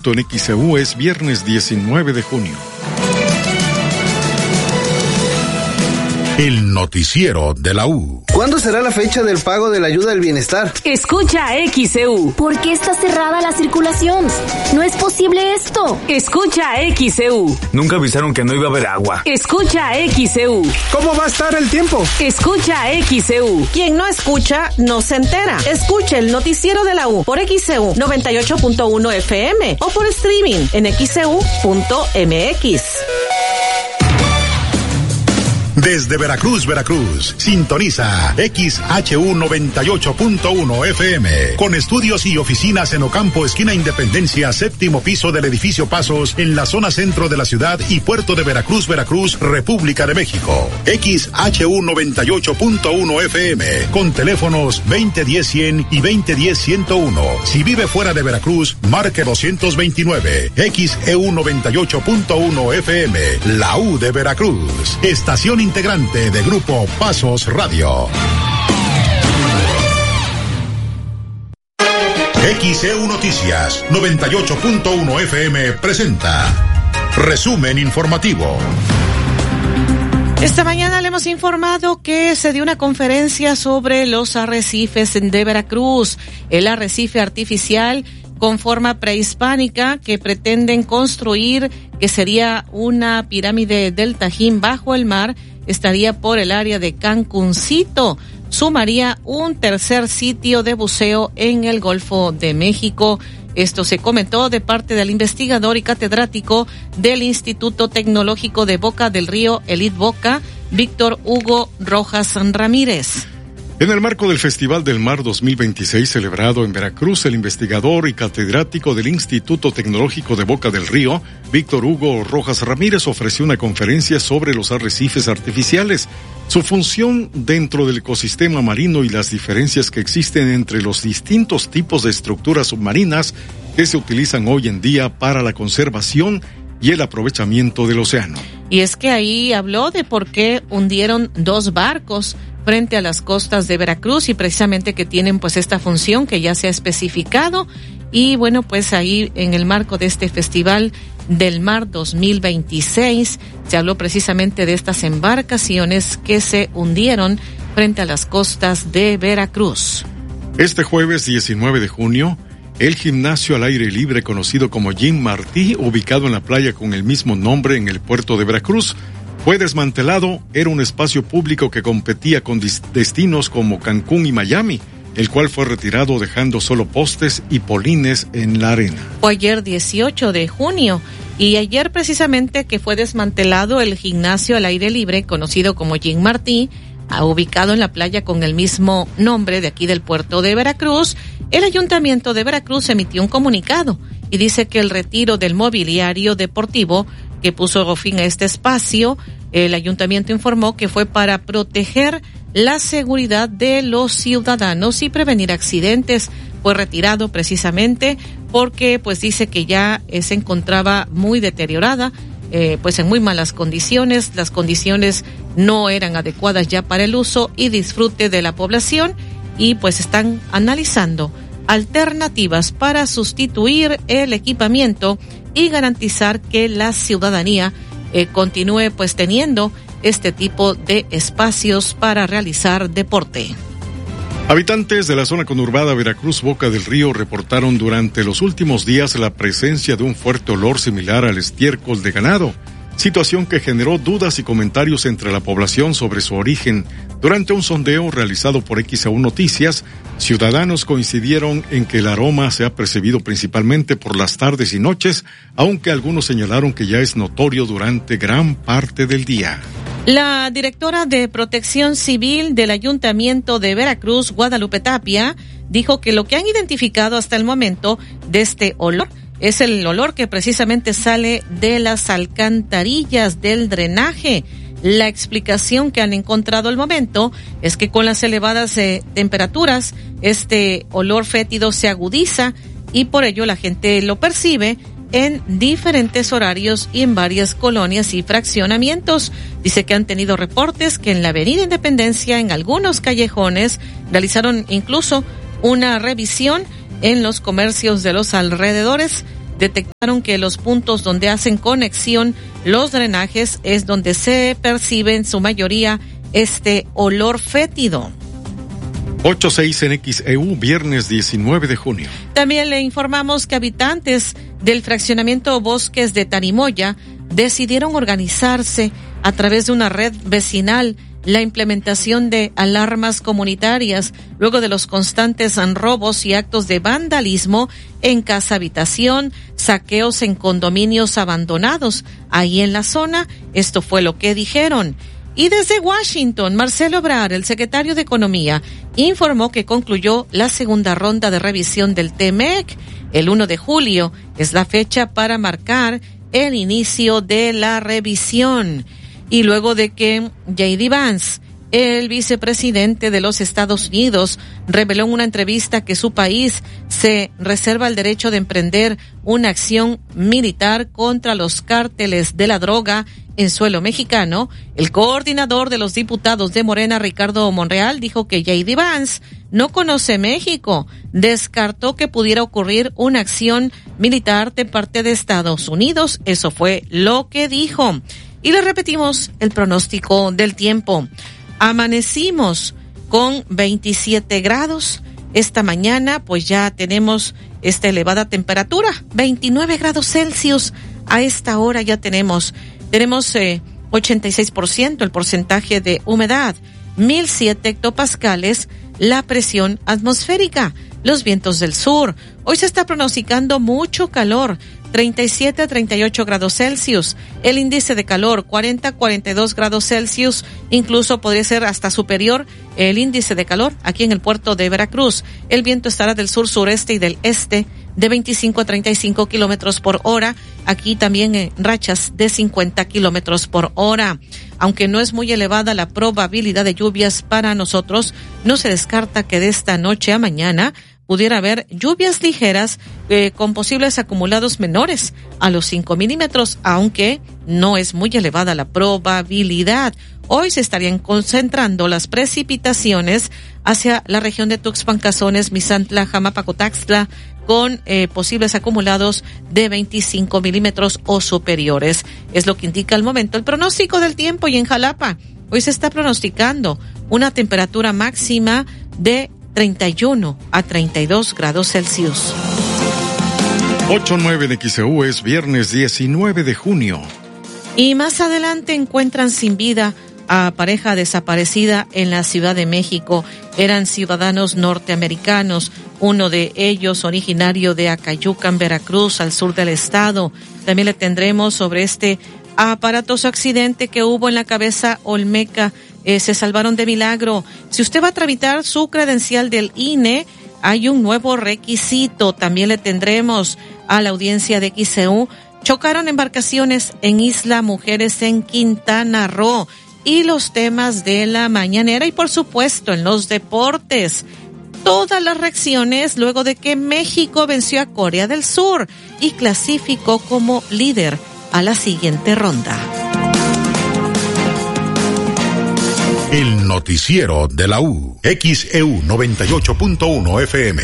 minuto en XEU. Es viernes 19 de junio. El noticiero de la U. ¿Cuándo será la fecha del pago de la ayuda del bienestar? Escucha XEU. ¿Por qué está cerrada la circulación? No es posible esto. Escucha XEU. Nunca avisaron que no iba a haber agua. Escucha XEU. ¿Cómo va a estar el tiempo? Escucha XEU. Quien no escucha, no se entera. Escucha el noticiero de la U por XEU 98.1 FM o por streaming en XEU.mx. Desde Veracruz, sintoniza XHU 98.1 FM, con estudios y oficinas en Ocampo, esquina Independencia, séptimo piso del edificio Pasos, en la zona centro de la ciudad y puerto de Veracruz, República de México. XHU 98.1 FM, con teléfonos 2010-100 y 2010-101. Si vive fuera de Veracruz, marque 229. XEU 98.1 FM, la U de Veracruz. Estación integrante de Grupo Pasos Radio. XEU Noticias 98.1 FM presenta Resumen Informativo. Esta mañana le hemos informado que se dio una conferencia sobre los arrecifes de Veracruz. El arrecife artificial con forma prehispánica que pretenden construir, que sería una pirámide del Tajín bajo el mar, estaría por el área de Cancuncito. Sumaría un tercer sitio de buceo en el Golfo de México. Esto se comentó de parte del investigador y catedrático del Instituto Tecnológico de Boca del Río, Elite Boca, Víctor Hugo Rojas Ramírez. En el marco del Festival del Mar 2026 celebrado en Veracruz, el investigador y catedrático del Instituto Tecnológico de Boca del Río, Víctor Hugo Rojas Ramírez, ofreció una conferencia sobre los arrecifes artificiales, su función dentro del ecosistema marino y las diferencias que existen entre los distintos tipos de estructuras submarinas que se utilizan hoy en día para la conservación y el aprovechamiento del océano. Y es que ahí habló de por qué hundieron 2 barcos frente a las costas de Veracruz y precisamente que tienen pues esta función que ya se ha especificado. Y bueno, pues ahí en el marco de este Festival del Mar 2026 se habló precisamente de estas embarcaciones que se hundieron frente a las costas de Veracruz. Este jueves 19 de junio, el gimnasio al aire libre conocido como Jim Martí, ubicado en la playa con el mismo nombre en el puerto de Veracruz, fue desmantelado. Era un espacio público que competía con destinos como Cancún y Miami, el cual fue retirado dejando solo postes y polines en la arena. Fue ayer 18 de junio y ayer precisamente que fue desmantelado el gimnasio al aire libre conocido como Jim Martí, ubicado en la playa con el mismo nombre de aquí del puerto de Veracruz. El Ayuntamiento de Veracruz emitió un comunicado y dice que el retiro del mobiliario deportivo que puso fin a este espacio, el ayuntamiento informó que fue para proteger la seguridad de los ciudadanos y prevenir accidentes. Fue retirado precisamente porque pues dice que ya se encontraba muy deteriorada, pues en muy malas condiciones. Las condiciones no eran adecuadas ya para el uso y disfrute de la población y pues están analizando alternativas para sustituir el equipamiento y garantizar que la ciudadanía continúe pues teniendo este tipo de espacios para realizar deporte. Habitantes de la zona conurbada Veracruz Boca del Río reportaron durante los últimos días la presencia de un fuerte olor similar al estiércol de ganado, situación que generó dudas y comentarios entre la población sobre su origen. Durante un sondeo realizado por XEU Noticias, ciudadanos coincidieron en que el aroma se ha percibido principalmente por las tardes y noches, aunque algunos señalaron que ya es notorio durante gran parte del día. La directora de Protección Civil del Ayuntamiento de Veracruz, Guadalupe Tapia, dijo que lo que han identificado hasta el momento de este olor es el olor que precisamente sale de las alcantarillas del drenaje. La explicación que han encontrado al momento es que con las elevadas temperaturas, este olor fétido se agudiza y por ello la gente lo percibe en diferentes horarios y en varias colonias y fraccionamientos. Dice que han tenido reportes que en la Avenida Independencia, en algunos callejones, realizaron incluso una revisión en los comercios de los alrededores. detectaron que los puntos donde hacen conexión los drenajes es donde se percibe en su mayoría este olor fétido. 8:06 en XEU, viernes 19 de junio. También le informamos que habitantes del fraccionamiento Bosques de Tarimoya decidieron organizarse a través de una red vecinal la implementación de alarmas comunitarias luego de los constantes robos y actos de vandalismo en casa habitación, saqueos en condominios abandonados ahí en la zona. Esto fue lo que dijeron. Y desde Washington, Marcelo Ebrard, el secretario de Economía, informó que concluyó la segunda ronda de revisión del TMEC. El 1 de julio es la fecha para marcar el inicio de la revisión. Y luego de que J.D. Vance, el vicepresidente de los Estados Unidos, reveló en una entrevista que su país se reserva el derecho de emprender una acción militar contra los cárteles de la droga en suelo mexicano, el coordinador de los diputados de Morena, Ricardo Monreal, dijo que J.D. Vance no conoce México. Descartó que pudiera ocurrir una acción militar de parte de Estados Unidos. Eso fue lo que dijo. Y le repetimos el pronóstico del tiempo. Amanecimos con 27 grados. Esta mañana pues ya tenemos esta elevada temperatura, 29 grados Celsius. A esta hora ya tenemos 86% el porcentaje de humedad, 1007 hectopascales la presión atmosférica, los vientos del sur. Hoy se está pronosticando mucho calor, 37 a 38 grados Celsius. El índice de calor, 40 a 42 grados Celsius. Incluso podría ser hasta superior el índice de calor aquí en el puerto de Veracruz. El viento estará del sur-sureste y del este de 25 a 35 kilómetros por hora. Aquí también en rachas de 50 kilómetros por hora. Aunque no es muy elevada la probabilidad de lluvias para nosotros, no se descarta que de esta noche a mañana pudiera haber lluvias ligeras con posibles acumulados menores a los 5 milímetros, aunque no es muy elevada la probabilidad. Hoy se estarían concentrando las precipitaciones hacia la región de Tuxpan, Cazones, Misantla, Jamapacotaxtla, con posibles acumulados de 25 milímetros o superiores. Es lo que indica al momento el pronóstico del tiempo. Y en Jalapa, hoy se está pronosticando una temperatura máxima de 31 a 32 grados Celsius. 8:09 de XEU, es viernes 19 de junio. Y más adelante encuentran sin vida a pareja desaparecida en la Ciudad de México. Eran ciudadanos norteamericanos, uno de ellos originario de Acayucan, Veracruz, al sur del estado. También le tendremos sobre este aparatoso accidente que hubo en la Cabeza Olmeca. Se salvaron de milagro. Si usted va a tramitar su credencial del INE, hay un nuevo requisito. También le tendremos a la audiencia de XEU. Chocaron embarcaciones en Isla Mujeres en Quintana Roo. Y los temas de la mañanera y por supuesto en los deportes. Todas las reacciones luego de que México venció a Corea del Sur y clasificó como líder a la siguiente ronda. El noticiero de la U, XEU 98.1 FM.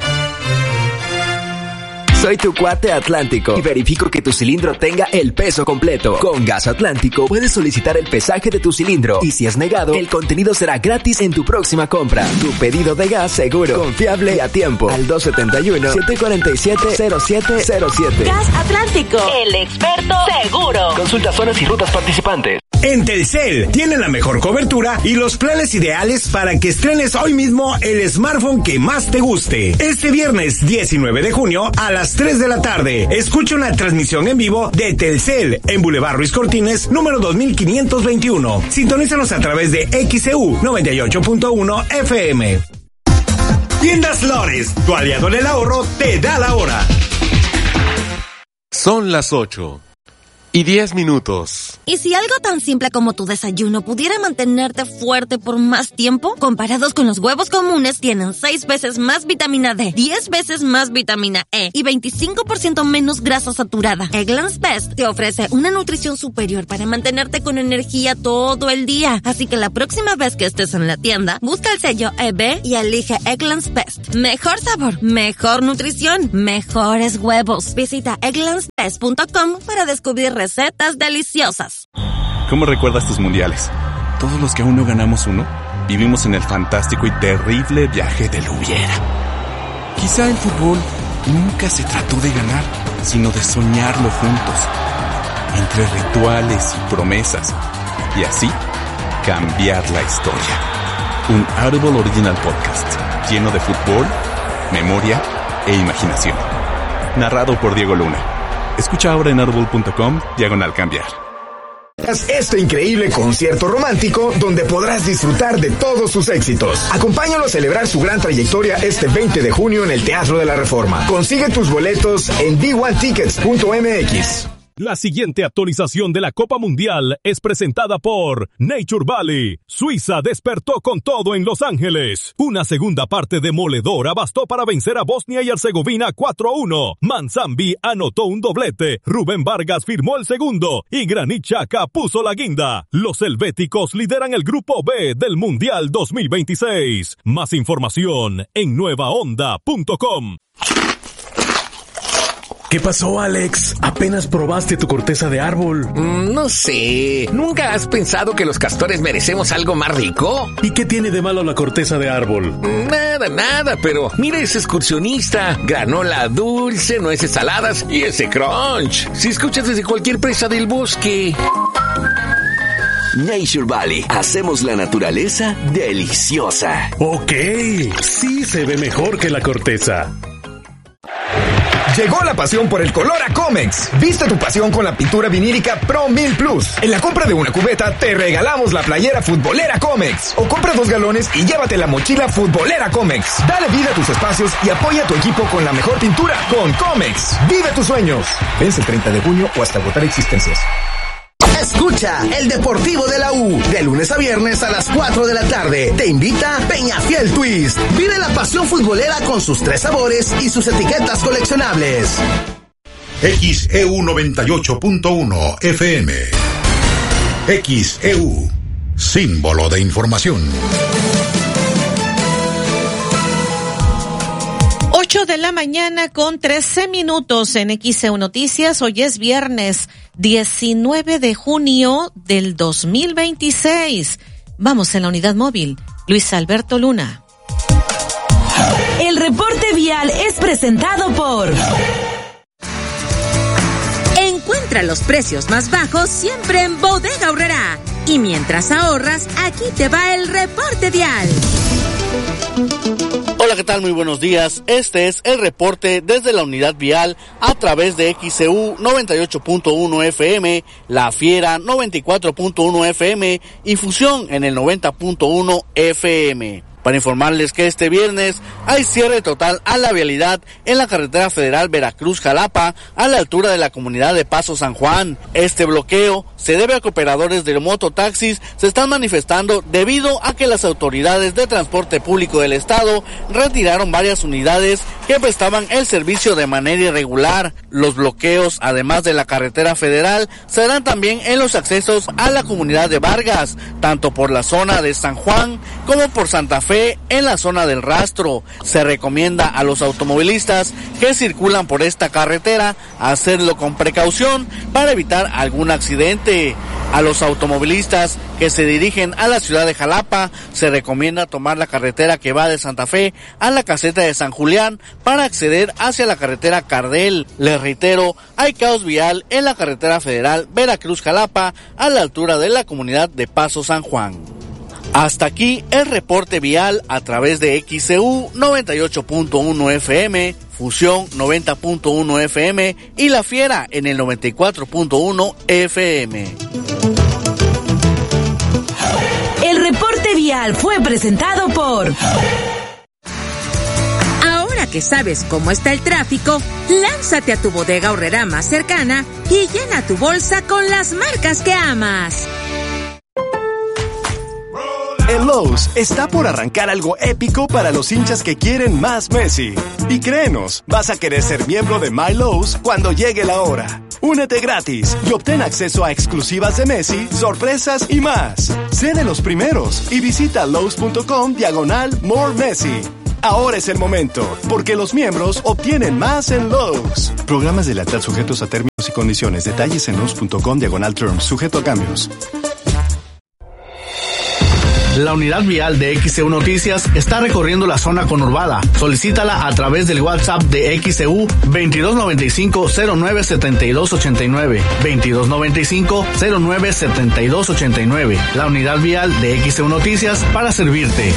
Soy tu cuate Atlántico y verifico que tu cilindro tenga el peso completo. Con Gas Atlántico puedes solicitar el pesaje de tu cilindro y si es negado, el contenido será gratis en tu próxima compra. Tu pedido de gas seguro, confiable y a tiempo. Al 271-747-0707. Gas Atlántico, el experto seguro. Consulta zonas y rutas participantes. En Telcel tiene la mejor cobertura y los planes ideales para que estrenes hoy mismo el smartphone que más te guste. Este viernes 19 de junio a las 3 de la tarde, escucha una transmisión en vivo de Telcel en Boulevard Ruiz Cortines, número 2521. Sintonízanos a través de XEU 98.1 FM. Tiendas Lores, tu aliado en el ahorro, te da la hora. Son las 8. y 10 minutos. ¿Y si algo tan simple como tu desayuno pudiera mantenerte fuerte por más tiempo? Comparados con los huevos comunes, tienen 6 veces más vitamina D, 10 veces más vitamina E y 25% menos grasa saturada. Eggland's Best te ofrece una nutrición superior para mantenerte con energía todo el día. Así que la próxima vez que estés en la tienda, busca el sello EB y elige Eggland's Best. Mejor sabor, mejor nutrición, mejores huevos. Visita egglandsbest.com para descubrir recetas deliciosas. ¿Cómo recuerdas tus mundiales? Todos los que aún no ganamos uno, vivimos en el fantástico y terrible viaje del hubiera. Quizá el fútbol nunca se trató de ganar, sino de soñarlo juntos, entre rituales y promesas, y así cambiar la historia. Un Audible Original Podcast, lleno de fútbol, memoria e imaginación. Narrado por Diego Luna. Escucha ahora en audible.com/cambiar. Este increíble concierto romántico donde podrás disfrutar de todos sus éxitos. Acompáñalo a celebrar su gran trayectoria este 20 de junio en el Teatro de la Reforma. Consigue tus boletos en d1tickets.mx. La siguiente actualización de la Copa Mundial es presentada por Nature Valley. Suiza despertó con todo en Los Ángeles. Una segunda parte demoledora bastó para vencer a Bosnia y Herzegovina 4-1. Manzambi anotó un doblete. Rubén Vargas firmó el segundo y Granit Xhaka puso la guinda. Los helvéticos lideran el Grupo B del Mundial 2026. Más información en nuevaonda.com. ¿Qué pasó, Alex? ¿Apenas probaste tu corteza de árbol? No sé. ¿Nunca has pensado que los castores merecemos algo más rico? ¿Y qué tiene de malo la corteza de árbol? Nada, pero mira ese excursionista. Granola dulce, nueces saladas y ese crunch. Si escuchas desde cualquier presa del bosque. Nature Valley. Hacemos la naturaleza deliciosa. Ok, sí se ve mejor que la corteza. Llegó la pasión por el color a Comex. Viste tu pasión con la pintura vinílica Pro 1000 Plus. En la compra de una cubeta te regalamos la playera futbolera Comex. O compra 2 galones y llévate la mochila futbolera Comex. Dale vida a tus espacios y apoya a tu equipo con la mejor pintura con Comex. Vive tus sueños. Vence el 30 de junio o hasta agotar existencias. Escucha el Deportivo de la U, de lunes a viernes a las 4 de la tarde. Te invita Peñafiel Twist. Vive la pasión futbolera con sus 3 sabores y sus etiquetas coleccionables. XEU 98.1 FM. XEU, símbolo de información. 8 de la mañana con 13 minutos en XEU Noticias. Hoy es viernes 19 de junio del 2026. Vamos en la unidad móvil. Luis Alberto Luna. El reporte vial es presentado por... Encuentra los precios más bajos siempre en Bodega Aurrerá. Y mientras ahorras, aquí te va el reporte vial. Hola, ¿qué tal? Muy buenos días. Este es el reporte desde la unidad vial a través de XEU 98.1 FM, La Fiera 94.1 FM y Fusión en el 90.1 FM. Para informarles que este viernes hay cierre total a la vialidad en la carretera federal Veracruz-Jalapa a la altura de la comunidad de Paso San Juan. Este bloqueo se debe a que operadores de mototaxis se están manifestando debido a que las autoridades de transporte público del estado retiraron varias unidades que prestaban el servicio de manera irregular. Los bloqueos, además de la carretera federal, se darán también en los accesos a la comunidad de Vargas, tanto por la zona de San Juan como por Santa Fe en la zona del Rastro. Se recomienda a los automovilistas que circulan por esta carretera hacerlo con precaución para evitar algún accidente. A los automovilistas que se dirigen a la ciudad de Jalapa se recomienda tomar la carretera que va de Santa Fe a la caseta de San Julián para acceder hacia la carretera Cardel. Les reitero, hay caos vial en la carretera federal Veracruz-Jalapa a la altura de la comunidad de Paso San Juan. Hasta aquí el reporte vial a través de XEU 98.1 FM, Fusión 90.1 FM y La Fiera en el 94.1 FM. El reporte vial fue presentado por... Ahora que sabes cómo está el tráfico, lánzate a tu Bodega Aurrerá más cercana y llena tu bolsa con las marcas que amas. En Lowe's está por arrancar algo épico para los hinchas que quieren más Messi. Y créenos, vas a querer ser miembro de My Lowe's cuando llegue la hora. Únete gratis y obtén acceso a exclusivas de Messi, sorpresas y más. Sé de los primeros y visita Lowe's.com/More Messi. Ahora es el momento, porque los miembros obtienen más en Lowe's. Programas de lealtad sujetos a términos y condiciones. Detalles en Lowe's.com/terms, sujeto a cambios. La unidad vial de XEU Noticias está recorriendo la zona conurbada. Solicítala a través del WhatsApp de XEU 2295-097289. 2295-097289. La unidad vial de XEU Noticias para servirte.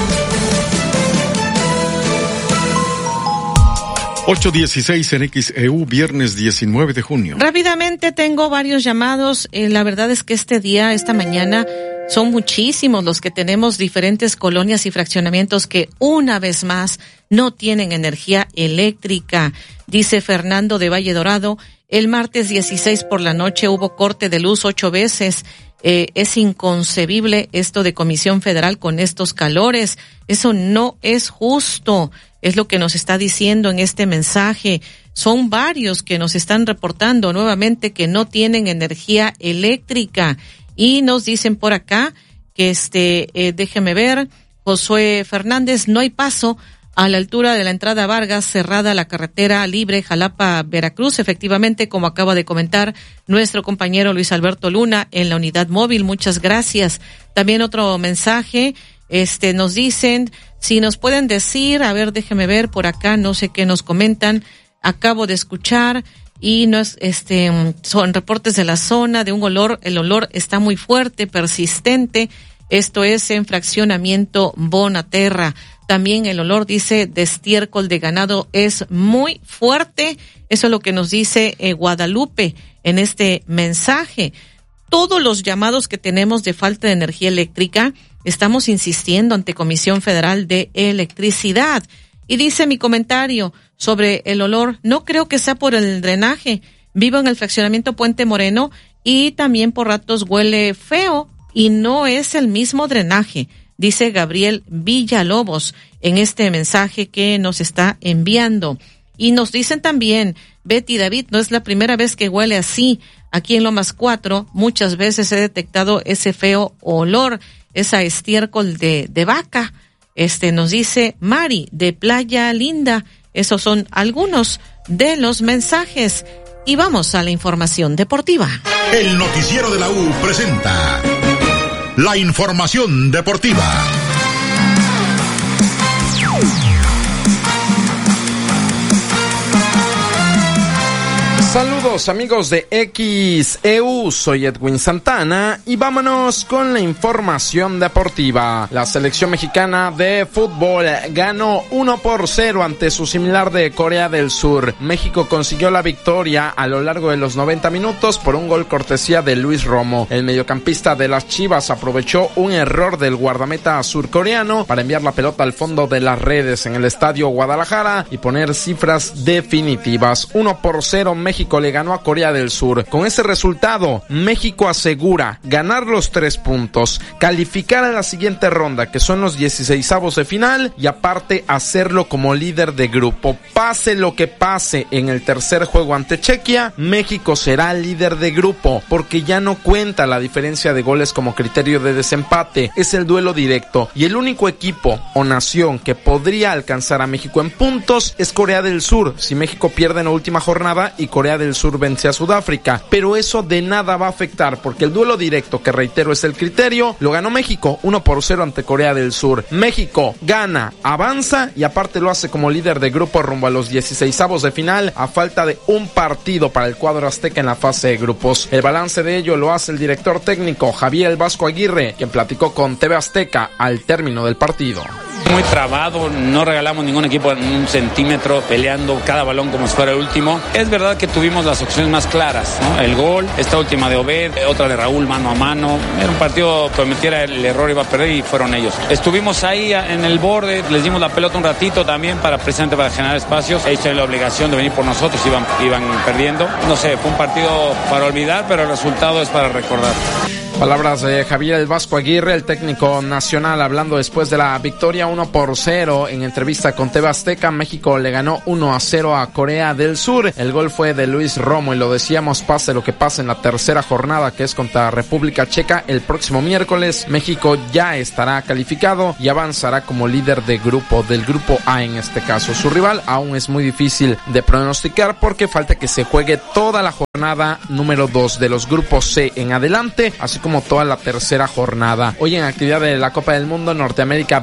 8:16 en XEU, viernes 19 de junio. Rápidamente tengo varios llamados. La verdad es que esta mañana, son muchísimos los que tenemos diferentes colonias y fraccionamientos que una vez más no tienen energía eléctrica. Dice Fernando de Valle Dorado, el martes 16 por la noche hubo corte de luz 8 veces. Es inconcebible esto de Comisión Federal con estos calores. Eso no es justo. Es lo que nos está diciendo en este mensaje. Son varios que nos están reportando nuevamente que no tienen energía eléctrica. Y nos dicen por acá que déjeme ver, Josué Fernández, no hay paso a la altura de la entrada Vargas, cerrada la carretera libre Jalapa-Veracruz. Efectivamente, como acaba de comentar nuestro compañero Luis Alberto Luna en la unidad móvil. Muchas gracias. También otro mensaje, nos dicen, si nos pueden decir, a ver, déjeme ver por acá, no sé qué nos comentan. Acabo de escuchar y son reportes de la zona de un olor. El olor está muy fuerte, persistente. Esto es en fraccionamiento Bonaterra. También el olor, dice, de estiércol de ganado es muy fuerte. Eso es lo que nos dice Guadalupe en este mensaje. Todos los llamados que tenemos de falta de energía eléctrica, estamos insistiendo ante Comisión Federal de Electricidad. Y dice mi comentario sobre el olor, no creo que sea por el drenaje. Vivo en el fraccionamiento Puente Moreno y también por ratos huele feo y no es el mismo drenaje, dice Gabriel Villalobos en este mensaje que nos está enviando. Y nos dicen también, Betty David, no es la primera vez que huele así. Aquí en Lomas 4 muchas veces he detectado ese feo olor, esa estiércol de vaca. Nos dice Mari de Playa Linda. Esos son algunos de los mensajes. Y vamos a la información deportiva. El noticiero de la U presenta la información deportiva. Saludos amigos de XEU, soy Edwin Santana y vámonos con la información deportiva. La selección mexicana de fútbol ganó 1-0 ante su similar de Corea del Sur. México consiguió la victoria a lo largo de los 90 minutos por un gol cortesía de Luis Romo. El mediocampista de las Chivas aprovechó un error del guardameta surcoreano para enviar la pelota al fondo de las redes en el Estadio Guadalajara y poner cifras definitivas. 1-0 México le ganó a Corea del Sur. Con ese resultado, México asegura ganar los 3 puntos, calificar a la siguiente ronda, que son los 16avos de final, y aparte hacerlo como líder de grupo. Pase lo que pase en el tercer juego ante Chequia, México será líder de grupo, porque ya no cuenta la diferencia de goles como criterio de desempate, es el duelo directo, y el único equipo o nación que podría alcanzar a México en puntos es Corea del Sur, si México pierde en la última jornada y Corea del Sur vence a Sudáfrica, pero eso de nada va a afectar porque el duelo directo, que reitero es el criterio, lo ganó México 1-0 ante Corea del Sur. México gana, avanza y aparte lo hace como líder de grupo rumbo a los 16avos de final a falta de un partido para el cuadro azteca en la fase de grupos. El balance de ello lo hace el director técnico Javier El Vasco Aguirre, quien platicó con TV Azteca al término del partido. Muy trabado, no regalamos ningún equipo en un centímetro, peleando cada balón como si fuera el último. Es verdad que tuvimos las opciones más claras, ¿no? El gol, esta última de Obed, otra de Raúl mano a mano. Era un partido que cometiera el error iba a perder y fueron ellos. Estuvimos ahí en el borde, les dimos la pelota un ratito también precisamente para generar espacios. Ellos tienen la obligación de venir por nosotros, iban perdiendo. No sé, fue un partido para olvidar, pero el resultado es para recordar. Palabras de Javier El Vasco Aguirre, el técnico nacional, hablando después de la victoria 1-0 en entrevista con TV Azteca. México le ganó 1-0 a Corea del Sur. El gol fue de Luis Romo y lo decíamos, pase lo que pase en la tercera jornada, que es contra República Checa el próximo miércoles. México ya estará calificado y avanzará como líder del grupo A en este caso. Su rival aún es muy difícil de pronosticar porque falta que se juegue toda la jornada número 2 de los grupos C en adelante, así como toda la tercera jornada. Hoy en actividad de la Copa del Mundo Norteamérica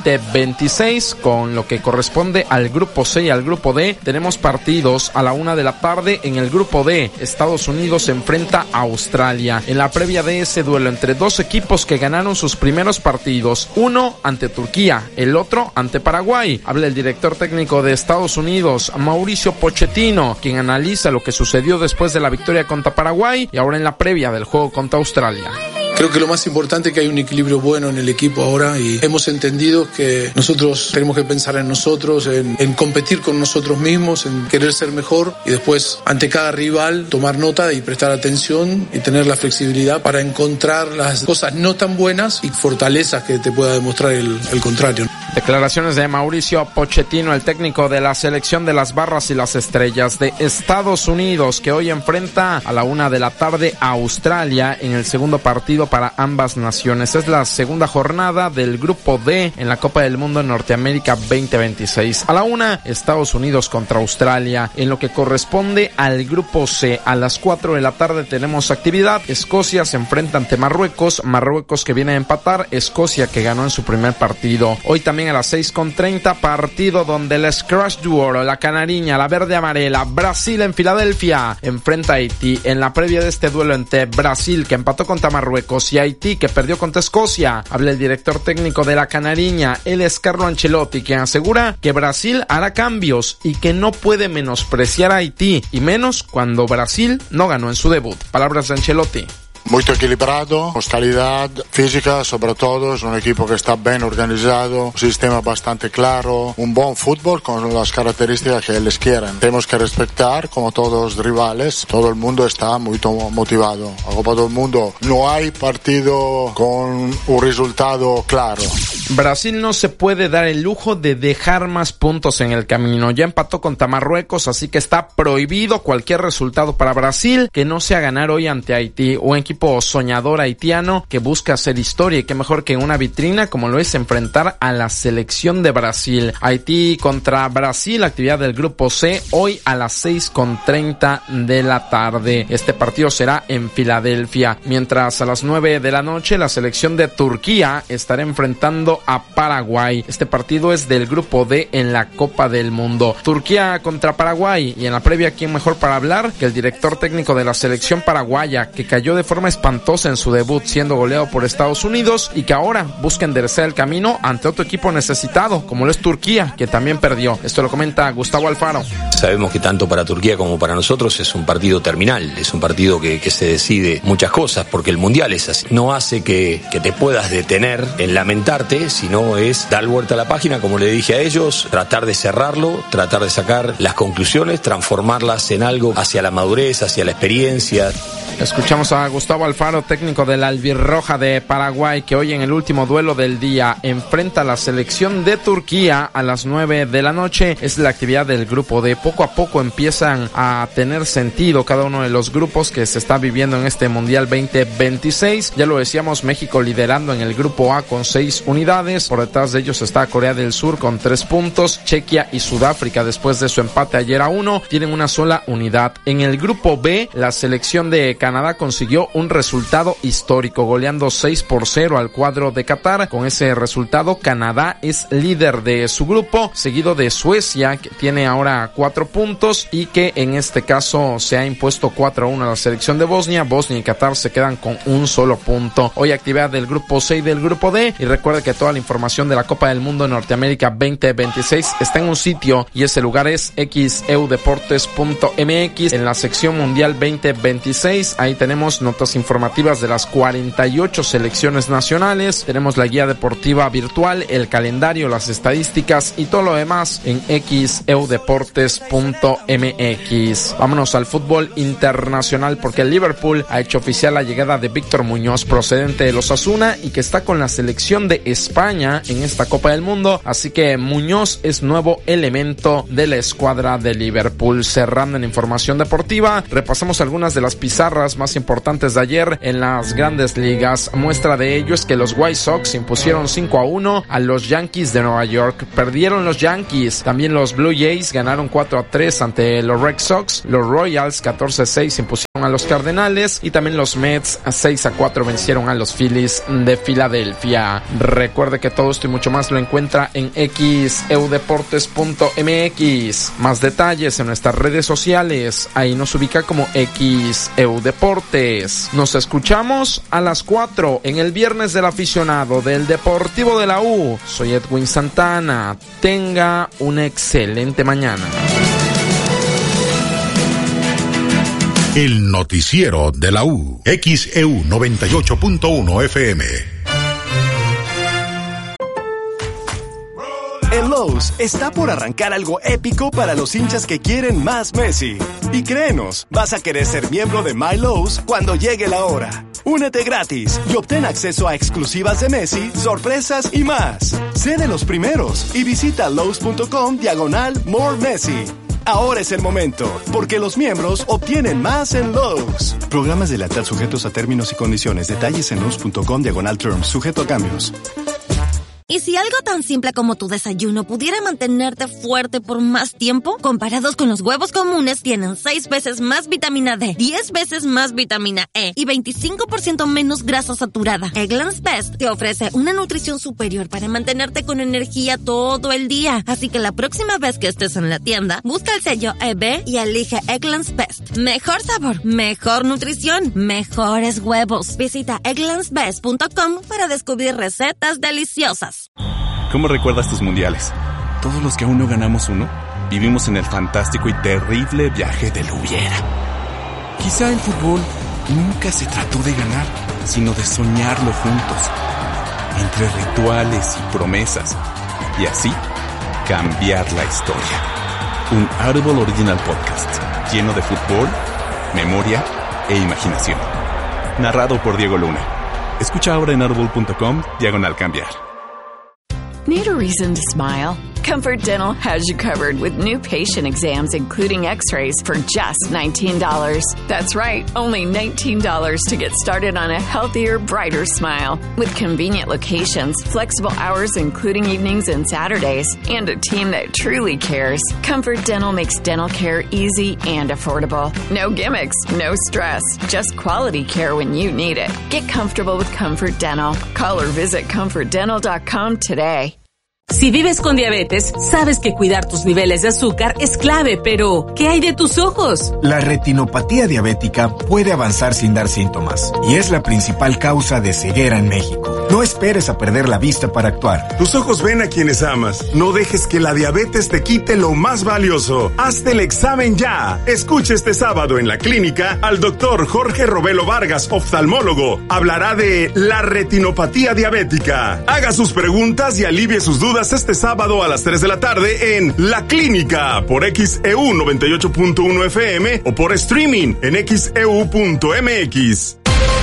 2026, con lo que corresponde al grupo C y al grupo D, tenemos partidos a la 1 de la tarde. En el grupo D, Estados Unidos se enfrenta a Australia. En la previa de ese duelo entre dos equipos que ganaron sus primeros partidos, uno ante Turquía, el otro ante Paraguay. Habla el director técnico de Estados Unidos, Mauricio Pochettino, quien analiza lo que sucedió después de la victoria contra Paraguay y ahora en la previa del juego contra Australia. Creo que lo más importante es que hay un equilibrio bueno en el equipo ahora y hemos entendido que nosotros tenemos que pensar en nosotros, en competir con nosotros mismos, en querer ser mejor y después ante cada rival tomar nota y prestar atención y tener la flexibilidad para encontrar las cosas no tan buenas y fortalezas que te pueda demostrar el contrario. Declaraciones de Mauricio Pochettino, el técnico de la selección de las barras y las estrellas de Estados Unidos, que hoy enfrenta a la 1 de la tarde a Australia en el segundo partido para ambas naciones. Es la segunda jornada del grupo D en la Copa del Mundo en Norteamérica 2026. A la 1, Estados Unidos contra Australia. En lo que corresponde al grupo C, a las 4 de la tarde tenemos actividad. Escocia se enfrenta ante Marruecos que viene a empatar, Escocia que ganó en su primer partido. Hoy también a las 6:30, partido donde el Scratch Duoro, la canariña, la verde amarela, Brasil en Filadelfia enfrenta a Haití. En la previa de este duelo entre Brasil, que empató contra Marruecos, y Haití, que perdió contra Escocia, habla el director técnico de la canariña, él es Carlo Ancelotti, quien asegura que Brasil hará cambios y que no puede menospreciar a Haití, y menos cuando Brasil no ganó en su debut. Palabras de Ancelotti. Molto equilibrado, calidad física sobre todo, es un equipo que está bien organizado, un sistema bastante claro, un buen fútbol con las características que ellos quieren. Tenemos que respetar, como todos los rivales, todo el mundo está muy motivado. A Copa del Mundo no hay partido con un resultado claro. Brasil no se puede dar el lujo de dejar más puntos en el camino. Ya empató contra Marruecos, así que está prohibido cualquier resultado para Brasil que no sea ganar hoy ante Haití, un equipo soñador haitiano que busca hacer historia, y qué mejor que en una vitrina como lo es enfrentar a la selección de Brasil. Haití contra Brasil, actividad del grupo C, hoy a las 6:30 de la tarde. Este partido será en Filadelfia, mientras a las 9 de la noche la selección de Turquía estará enfrentando a Paraguay. Este partido es del grupo D en la Copa del Mundo. Turquía contra Paraguay, y en la previa, ¿quién mejor para hablar que el director técnico de la selección paraguaya, que cayó de forma espantosa en su debut siendo goleado por Estados Unidos y que ahora busca enderezar el camino ante otro equipo necesitado como lo es Turquía, que también perdió? Esto lo comenta Gustavo Alfaro. Sabemos que tanto para Turquía como para nosotros es un partido terminal, es un partido que se decide muchas cosas, porque el mundial es así. No hace que te puedas detener en lamentarte, sino es dar vuelta a la página, como le dije a ellos, tratar de cerrarlo, tratar de sacar las conclusiones, transformarlas en algo hacia la madurez, hacia la experiencia. Escuchamos a Gustavo Alfaro, técnico de la albirroja de Paraguay, que hoy en el último duelo del día enfrenta a la selección de Turquía a las 9 de la noche. Es la actividad del grupo D. Poco a poco empiezan a tener sentido cada uno de los grupos que se está viviendo en este Mundial 2026. Ya lo decíamos, México liderando en el grupo A con 6 unidades. Por detrás de ellos está Corea del Sur con 3 puntos. Chequia y Sudáfrica, después de su empate ayer a 1, tienen una sola unidad. En el grupo B, la selección de Canadá consiguió un resultado histórico, goleando 6-0 al cuadro de Qatar. Con ese resultado, Canadá es líder de su grupo, seguido de Suecia, que tiene ahora 4 puntos y que en este caso se ha impuesto 4-1 a la selección de Bosnia. Bosnia y Qatar se quedan con un solo punto. Hoy actividad del grupo C y del grupo D, y recuerde que toda la información de la Copa del Mundo Norteamérica 2026 está en un sitio, y ese lugar es xeudeportes.mx. en la sección Mundial 2026, ahí tenemos notas informativas de las 48 selecciones nacionales, tenemos la guía deportiva virtual, el calendario, las estadísticas y todo lo demás en xeudeportes.mx. Vámonos al fútbol internacional, porque el Liverpool ha hecho oficial la llegada de Víctor Muñoz, procedente de los Osasuna y que está con la selección de España en esta Copa del Mundo, así que Muñoz es nuevo elemento de la escuadra de Liverpool. Cerrando en información deportiva, repasamos algunas de las pizarras más importantes de ayer en las grandes ligas. Muestra de ello es que los White Sox impusieron 5-1 a los Yankees de Nueva York. Perdieron los Yankees. También los Blue Jays ganaron 4-3 ante los Red Sox. Los Royals 14-6 impusieron a los Cardenales, y también los Mets 6-4 vencieron a los Phillies de Filadelfia. Recuerde que todo esto y mucho más lo encuentra en xeudeportes.mx. Más detalles en nuestras redes sociales. Ahí nos ubica como xeudeportes. Nos escuchamos a las 4 en el Viernes del Aficionado del Deportivo de la U. Soy Edwin Santana. Tenga una excelente mañana. El noticiero de la U. XEU 98.1 FM. En Lowe's está por arrancar algo épico para los hinchas que quieren más Messi. Y créenos, vas a querer ser miembro de My Lowe's cuando llegue la hora. Únete gratis y obtén acceso a exclusivas de Messi, sorpresas y más. Sé de los primeros y visita lowes.com/More Messi. Ahora es el momento, porque los miembros obtienen más en Lowe's. Programas de lealtad sujetos a términos y condiciones. Detalles en lowes.com/terms, sujeto a cambios. ¿Y si algo tan simple como tu desayuno pudiera mantenerte fuerte por más tiempo? Comparados con los huevos comunes, tienen 6 veces más vitamina D, 10 veces más vitamina E y 25% menos grasa saturada. Eggland's Best te ofrece una nutrición superior para mantenerte con energía todo el día. Así que la próxima vez que estés en la tienda, busca el sello EB y elige Eggland's Best. Mejor sabor, mejor nutrición, mejores huevos. Visita egglandsbest.com para descubrir recetas deliciosas. ¿Cómo recuerdas tus mundiales? Todos los que aún no ganamos uno, vivimos en el fantástico y terrible viaje del hubiera. Quizá el fútbol nunca se trató de ganar, sino de soñarlo juntos, entre rituales y promesas, y así cambiar la historia. Un Audible Original Podcast, lleno de fútbol, memoria e imaginación. Narrado por Diego Luna. Escucha ahora en audible.com/cambiar. Need a reason to smile? Comfort Dental has you covered with new patient exams, including x-rays, for just $19. That's right, only $19 to get started on a healthier, brighter smile. With convenient locations, flexible hours including evenings and Saturdays, and a team that truly cares, Comfort Dental makes dental care easy and affordable. No gimmicks, no stress, just quality care when you need it. Get comfortable with Comfort Dental. Call or visit comfortdental.com today. Si vives con diabetes, sabes que cuidar tus niveles de azúcar es clave, pero ¿qué hay de tus ojos? La retinopatía diabética puede avanzar sin dar síntomas y es la principal causa de ceguera en México. No esperes a perder la vista para actuar. Tus ojos ven a quienes amas. No dejes que la diabetes te quite lo más valioso. Hazte el examen ya. Escucha este sábado en la clínica al doctor Jorge Robelo Vargas, oftalmólogo. Hablará de la retinopatía diabética. Haga sus preguntas y alivie sus dudas este sábado a las 3 de la tarde en La Clínica por XEU 98.1 FM o por streaming en xeu.mx.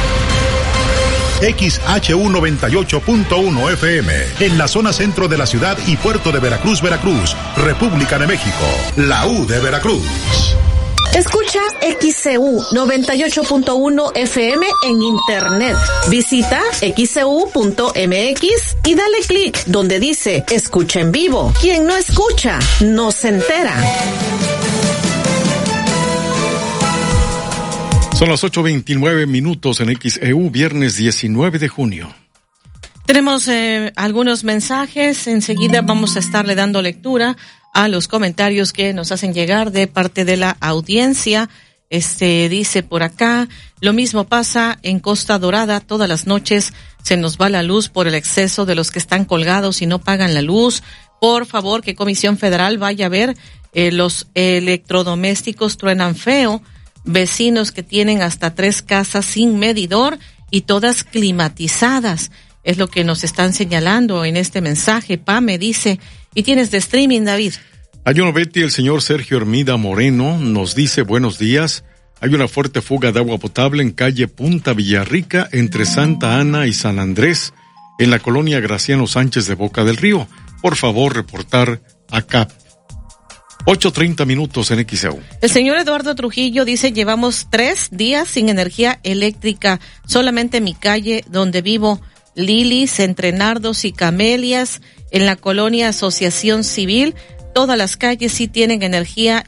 XHU 98.1 FM, en la zona centro de la ciudad y puerto de Veracruz, Veracruz, República de México, la U de Veracruz. Escucha XCU 98.1 FM en internet. Visita xcu.mx y dale clic donde dice escucha en vivo. Quien no escucha, no se entera. Son las 8:29 en XEU, viernes 19 de junio. Tenemos algunos mensajes. Enseguida vamos a estarle dando lectura a los comentarios que nos hacen llegar de parte de la audiencia. Dice por acá, lo mismo pasa en Costa Dorada. Todas las noches se nos va la luz por el exceso de los que están colgados y no pagan la luz. Por favor, que Comisión Federal vaya a ver, los electrodomésticos truenan feo. Vecinos que tienen hasta 3 casas sin medidor y todas climatizadas. Es lo que nos están señalando en este mensaje. Pame dice, y tienes de streaming, David. Ayuno Betty, el señor Sergio Hermida Moreno nos dice, buenos días. Hay una fuerte fuga de agua potable en calle Punta Villarrica entre Santa Ana y San Andrés, en la colonia Graciano Sánchez de Boca del Río. Por favor, reportar acá. 8:30 en XEU. El señor Eduardo Trujillo dice, llevamos 3 días sin energía eléctrica. Solamente en mi calle donde vivo, Lilis, entre Nardos y Camelias, en la colonia Asociación Civil, todas las calles sí tienen energía.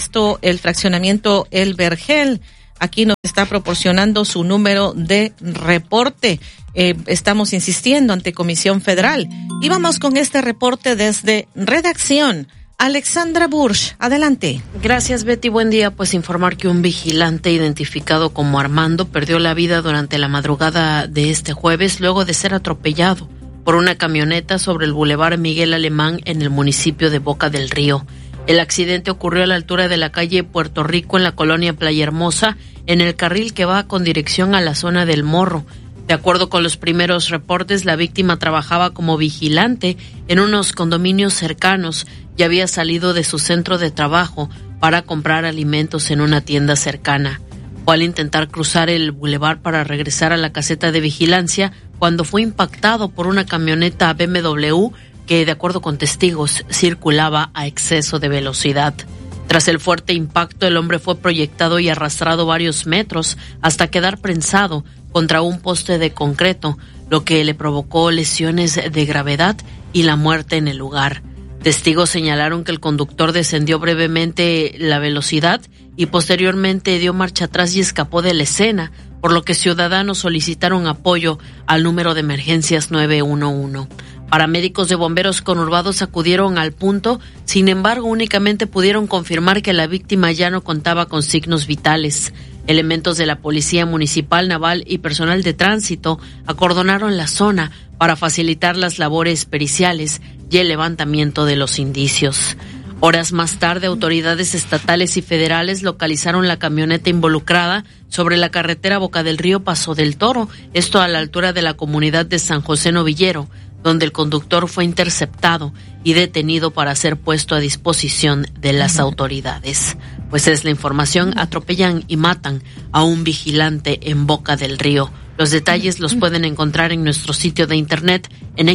El fraccionamiento El Vergel, aquí nos está proporcionando su número de reporte. Estamos insistiendo ante Comisión Federal. Y vamos con este reporte desde redacción. Alexandra Bursch, adelante. Gracias, Betty. Buen día. Pues informar que un vigilante identificado como Armando perdió la vida durante la madrugada de este jueves luego de ser atropellado por una camioneta sobre el Boulevard Miguel Alemán en el municipio de Boca del Río. El accidente ocurrió a la altura de la calle Puerto Rico en la colonia Playa Hermosa, en el carril que va con dirección a la zona del Morro. De acuerdo con los primeros reportes, la víctima trabajaba como vigilante en unos condominios cercanos y había salido de su centro de trabajo para comprar alimentos en una tienda cercana. Fue al intentar cruzar el bulevar para regresar a la caseta de vigilancia cuando fue impactado por una camioneta BMW que, de acuerdo con testigos, circulaba a exceso de velocidad. Tras el fuerte impacto, el hombre fue proyectado y arrastrado varios metros hasta quedar prensado contra un poste de concreto, lo que le provocó lesiones de gravedad y la muerte en el lugar. Testigos señalaron que el conductor descendió brevemente la velocidad y posteriormente dio marcha atrás y escapó de la escena, por lo que ciudadanos solicitaron apoyo al número de emergencias 911. Paramédicos de bomberos conurbados acudieron al punto, sin embargo, únicamente pudieron confirmar que la víctima ya no contaba con signos vitales. Elementos de la Policía Municipal, Naval y personal de tránsito acordonaron la zona para facilitar las labores periciales y el levantamiento de los indicios. Horas más tarde, autoridades estatales y federales localizaron la camioneta involucrada sobre la carretera Boca del Río Paso del Toro, esto a la altura de la comunidad de San José Novillero, donde el conductor fue interceptado y detenido para ser puesto a disposición de las autoridades. Pues es la información, atropellan y matan a un vigilante en Boca del Río. Los detalles los pueden encontrar en nuestro sitio de internet en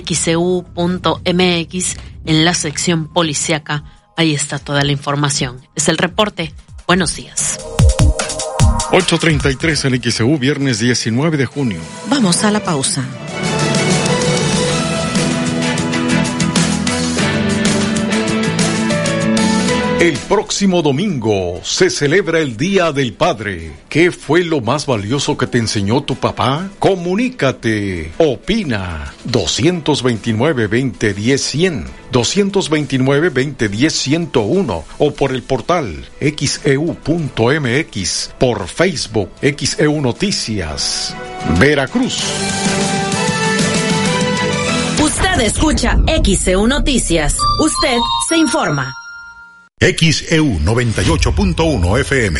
xcu.mx en la sección policíaca. Ahí está toda la información. Es el reporte. Buenos días. 8:33 en XEU, viernes 19 de junio. Vamos a la pausa. El próximo domingo se celebra el Día del Padre. ¿Qué fue lo más valioso que te enseñó tu papá? Comunícate. Opina. 229-2010-100, 229-2010-101 o por el portal xeu.mx, por Facebook XEU Noticias. Veracruz. Usted escucha XEU Noticias. Usted se informa. XEU 98.1 FM.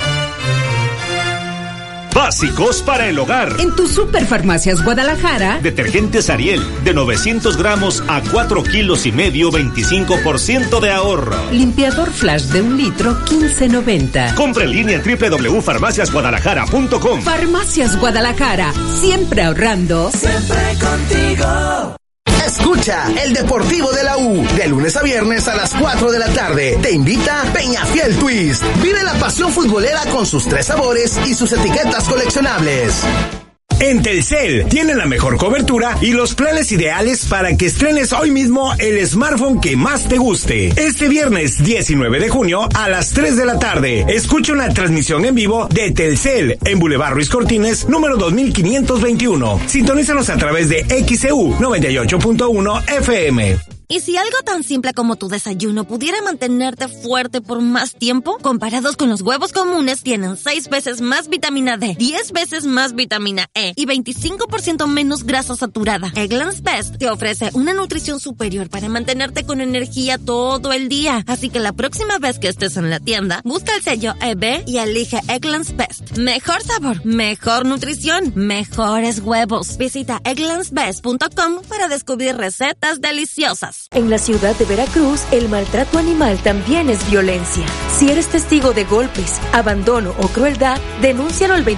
Básicos para el hogar. En tu Superfarmacias Guadalajara. Detergentes Ariel de 900 gramos a 4 kilos y medio, 25% de ahorro. Limpiador Flash de 1 litro, $15.90. Compra en línea en www.farmaciasguadalajara.com. Farmacias Guadalajara, siempre ahorrando. Siempre contigo. Escucha el Deportivo de la U, de lunes a viernes a las 4 de la tarde. Te invita Peñafiel Twist. Vive la pasión futbolera con sus 3 sabores y sus etiquetas coleccionables. En Telcel tienen la mejor cobertura y los planes ideales para que estrenes hoy mismo el smartphone que más te guste. Este viernes 19 de junio a las 3 de la tarde, escucha una transmisión en vivo de Telcel en Boulevard Ruiz Cortines, número 2521. Sintonízanos a través de XEU 98.1 FM. ¿Y si algo tan simple como tu desayuno pudiera mantenerte fuerte por más tiempo? Comparados con los huevos comunes, tienen 6 veces más vitamina D, 10 veces más vitamina E y 25% menos grasa saturada. Eggland's Best te ofrece una nutrición superior para mantenerte con energía todo el día. Así que la próxima vez que estés en la tienda, busca el sello EB y elige Eggland's Best. Mejor sabor, mejor nutrición, mejores huevos. Visita egglandsbest.com para descubrir recetas deliciosas. En la ciudad de Veracruz, el maltrato animal también es violencia. Si eres testigo de golpes, abandono o crueldad, denúncialo al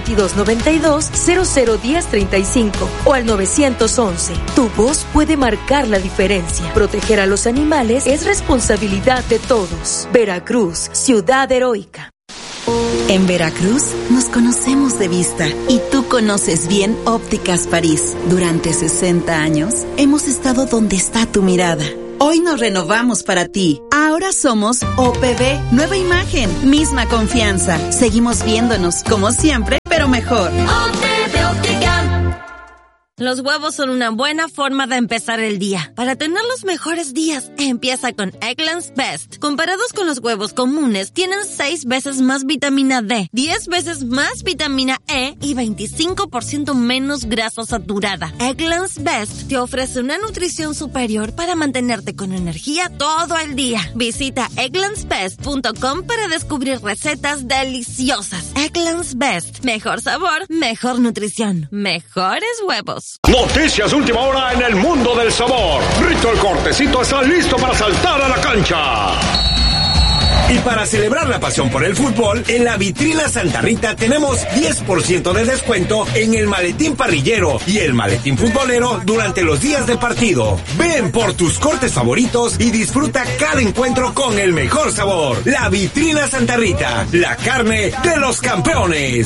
2292-001035 o al 911. Tu voz puede marcar la diferencia. Proteger a los animales es responsabilidad de todos. Veracruz, ciudad heroica. En Veracruz nos conocemos de vista y tú conoces bien Ópticas París. Durante 60 años hemos estado donde está tu mirada. Hoy nos renovamos para ti. Ahora somos OPB, nueva imagen, misma confianza. Seguimos viéndonos como siempre, pero mejor. OPB Óptica. Los huevos son una buena forma de empezar el día. Para tener los mejores días, empieza con Eggland's Best. Comparados con los huevos comunes, tienen 6 veces más vitamina D, 10 veces más vitamina E y 25% menos grasa saturada. Eggland's Best te ofrece una nutrición superior para mantenerte con energía todo el día. Visita egglandsbest.com para descubrir recetas deliciosas. Eggland's Best. Mejor sabor, mejor nutrición, mejores huevos. Noticias de última hora en el mundo del sabor. Rito el Cortecito está listo para saltar a la cancha. Y para celebrar la pasión por el fútbol, en la vitrina Santa Rita tenemos 10% de descuento en el maletín parrillero y el maletín futbolero durante los días de partido. Ven por tus cortes favoritos y disfruta cada encuentro con el mejor sabor. La vitrina Santa Rita, la carne de los campeones.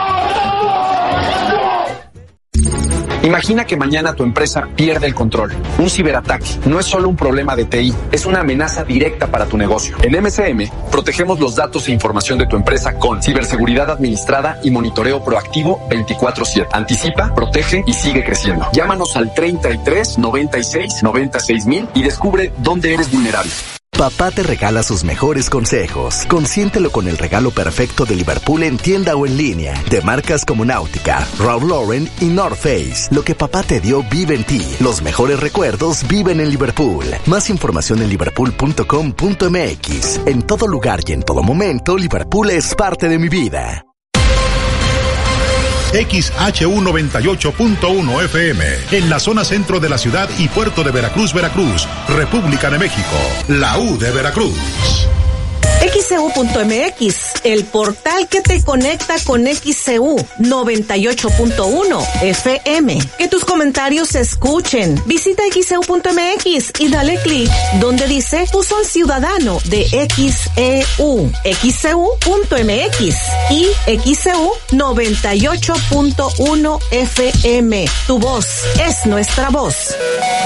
Imagina que mañana tu empresa pierde el control. Un ciberataque no es solo un problema de TI, es una amenaza directa para tu negocio. En MCM, protegemos los datos e información de tu empresa con ciberseguridad administrada y monitoreo proactivo 24/7. Anticipa, protege y sigue creciendo. Llámanos al 33 96 96 mil y descubre dónde eres vulnerable. Papá te regala sus mejores consejos. Consiéntelo con el regalo perfecto de Liverpool en tienda o en línea. De marcas como Náutica, Ralph Lauren y North Face. Lo que papá te dio vive en ti. Los mejores recuerdos viven en Liverpool. Más información en liverpool.com.mx. En todo lugar y en todo momento, Liverpool es parte de mi vida. XHU 98.1 FM, en la zona centro de la ciudad y puerto de Veracruz, Veracruz, República de México, la U de Veracruz. XCU.mx, el portal que te conecta con XCU 98.1 FM. Que tus comentarios se escuchen. Visita XCU.mx y dale clic donde dice Buzón Ciudadano de XEU. XCU.mx y XCU 98.1 FM. Tu voz es nuestra voz.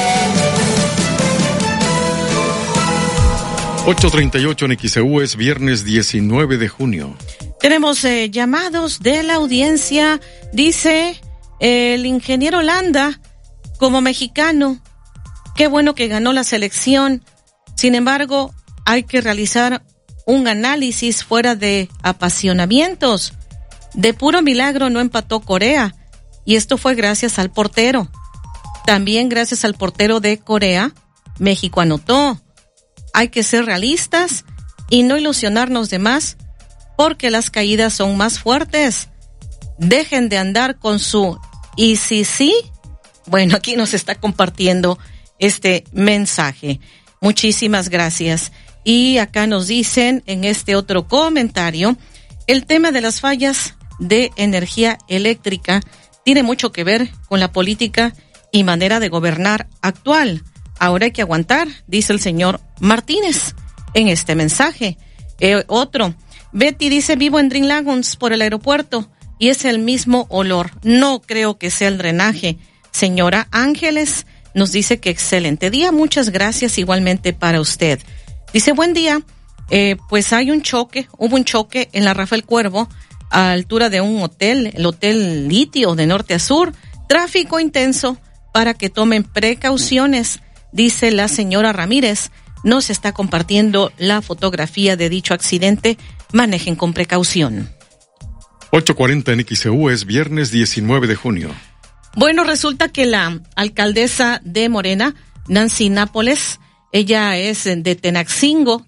8:38 en XEU, es viernes 19 de junio. Tenemos llamados de la audiencia. Dice el ingeniero Landa, como mexicano, qué bueno que ganó la selección. Sin embargo, hay que realizar un análisis fuera de apasionamientos. De puro milagro no empató Corea, y esto fue gracias al portero. También gracias al portero de Corea, México anotó. Hay que ser realistas y no ilusionarnos de más, porque las caídas son más fuertes. Dejen de andar con su ¿y si sí? Bueno, aquí nos está compartiendo este mensaje. Muchísimas gracias. Y acá nos dicen en este otro comentario, el tema de las fallas de energía eléctrica tiene mucho que ver con la política y manera de gobernar actual. Ahora hay que aguantar, dice el señor Martínez en este mensaje. Otro, Betty dice, vivo en Dream Lagons por el aeropuerto y es el mismo olor. No creo que sea el drenaje. Señora Ángeles nos dice que excelente día, muchas gracias igualmente para usted. Dice, buen día, pues hubo un choque en la Rafael Cuervo a altura de un hotel, el Hotel Litio de norte a sur, tráfico intenso para que tomen precauciones, dice la señora Ramírez. Nos está compartiendo la fotografía de dicho accidente, manejen con precaución. 8:40 en XEU, es viernes 19 de junio. Bueno, resulta que la alcaldesa de Morena, Nancy Nápoles, ella es de Tenancingo,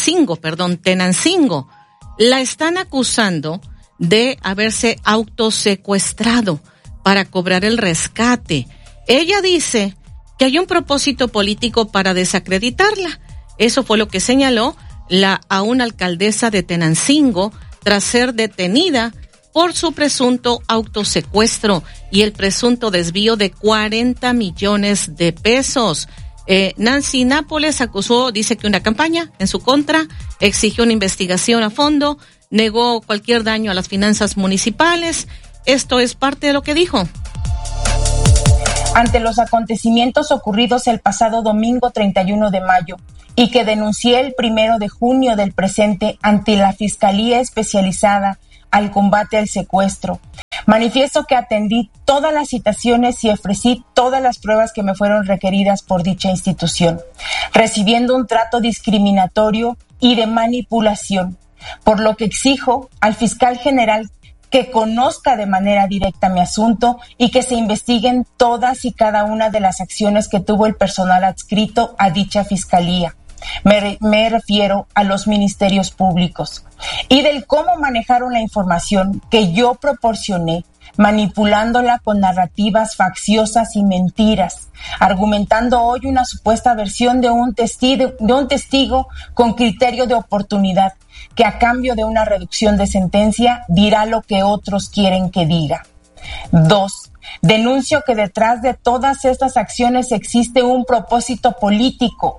la están acusando de haberse autosecuestrado para cobrar el rescate. Ella dice que hay un propósito político para desacreditarla. Eso fue lo que señaló a una alcaldesa de Tenancingo tras ser detenida por su presunto autosecuestro y el presunto desvío de 40 millones de pesos. Nancy Nápoles dice que una campaña en su contra, exigió una investigación a fondo, negó cualquier daño a las finanzas municipales. Esto es parte de lo que dijo. Ante los acontecimientos ocurridos el pasado domingo 31 de mayo y que denuncié el 1 de junio del presente ante la Fiscalía Especializada al Combate al Secuestro, manifiesto que atendí todas las citaciones y ofrecí todas las pruebas que me fueron requeridas por dicha institución, recibiendo un trato discriminatorio y de manipulación, por lo que exijo al fiscal general que conozca de manera directa mi asunto y que se investiguen todas y cada una de las acciones que tuvo el personal adscrito a dicha fiscalía. Me refiero a los ministerios públicos y del cómo manejaron la información que yo proporcioné, manipulándola con narrativas facciosas y mentiras, argumentando hoy una supuesta versión de un testigo con criterio de oportunidad, que a cambio de una reducción de sentencia dirá lo que otros quieren que diga. 2. Denuncio que detrás de todas estas acciones existe un propósito político.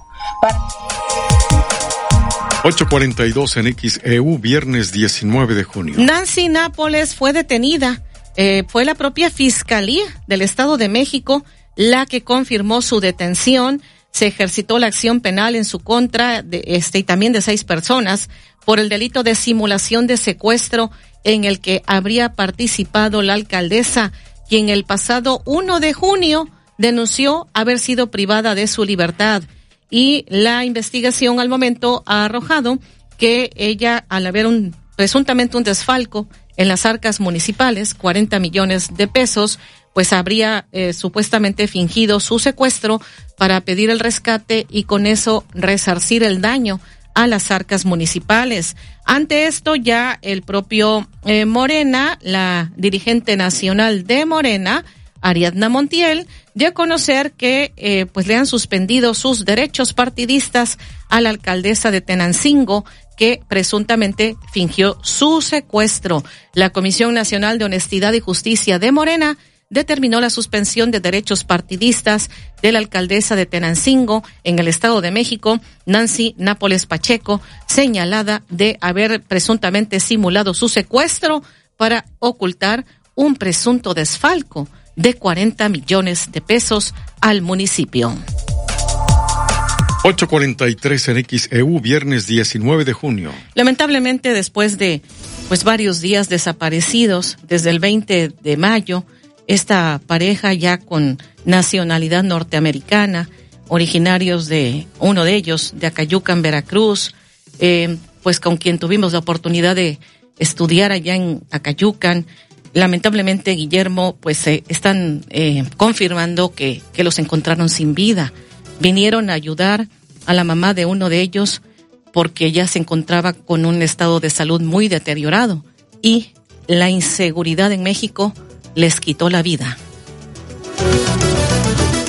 8:42 en XEU, viernes 19 de junio. Nancy Nápoles fue detenida. Fue la propia Fiscalía del Estado de México la que confirmó su detención. Se ejercitó la acción penal en su contra y también de 6 personas por el delito de simulación de secuestro en el que habría participado la alcaldesa, quien el pasado 1 de junio denunció haber sido privada de su libertad. Y la investigación al momento ha arrojado que ella, al haber presuntamente un desfalco en las arcas municipales, 40 millones de pesos, pues habría supuestamente fingido su secuestro para pedir el rescate y con eso resarcir el daño a las arcas municipales. Ante esto, ya el propio Morena, la dirigente nacional de Morena, Ariadna Montiel, dio a conocer que pues le han suspendido sus derechos partidistas a la alcaldesa de Tenancingo, que presuntamente fingió su secuestro. La Comisión Nacional de Honestidad y Justicia de Morena determinó la suspensión de derechos partidistas de la alcaldesa de Tenancingo en el Estado de México, Nancy Nápoles Pacheco, señalada de haber presuntamente simulado su secuestro para ocultar un presunto desfalco de 40 millones de pesos al municipio. 8:43 en XEU, viernes 19 de junio. Lamentablemente, después de varios días desaparecidos, desde el 20 de mayo, esta pareja ya con nacionalidad norteamericana, originarios uno de ellos de Acayucan, Veracruz, pues con quien tuvimos la oportunidad de estudiar allá en Acayucan. Lamentablemente, Guillermo, pues están confirmando que los encontraron sin vida. Vinieron a ayudar a la mamá de uno de ellos porque ya se encontraba con un estado de salud muy deteriorado y la inseguridad en México les quitó la vida.